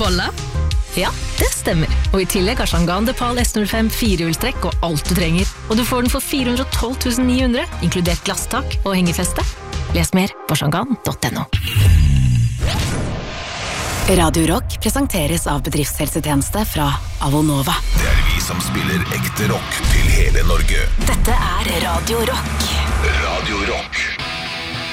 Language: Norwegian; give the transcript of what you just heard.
Bolle? Ja, det stemmer. Og I tillegg har Shangan Depal S05 firehjulstrekk og alt du trenger. Og du får den for 412 900, inkludert glasstak og hengefeste. Les mer på shangan.no. Radio Rock presenteres av bedriftshelsetjeneste fra Avonova. Det vi som spiller ekte rock til hele Norge. Dette Radio Rock. Radio Rock.